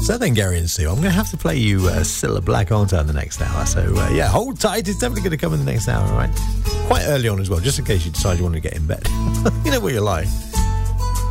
So then, Gary and Sue, I'm going to have to play you Cilla Black, aren't I, in the next hour? So, yeah, hold tight. It's definitely going to come in the next hour, all right? Quite early on as well, just in case you decide you want to get in bed. You know what you're like.